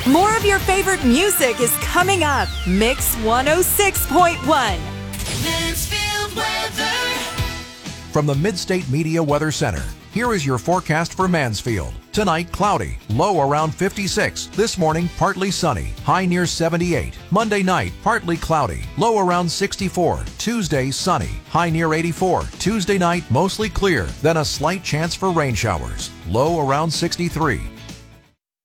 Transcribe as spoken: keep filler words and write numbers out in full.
More of your favorite music is coming up. Mix one oh six point one. Mansfield weather. From the Midstate Media Weather Center, here is your forecast for Mansfield. Tonight, cloudy, low around fifty-six. This morning, partly sunny, high near seventy-eight. Monday night, partly cloudy, low around sixty-four. Tuesday, sunny, high near eighty-four. Tuesday night, mostly clear, then a slight chance for rain showers, low around sixty-three.